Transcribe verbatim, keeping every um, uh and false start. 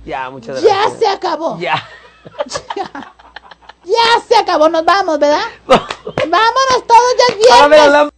Ya, muchas Ya gracias. se acabó. Ya. Ya. Ya se acabó, nos vamos, ¿verdad? Vámonos todos, ya es Págame la viernes. lámpara.